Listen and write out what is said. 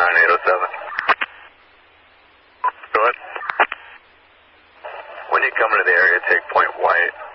9807. Go ahead. When you come into the area, take point white.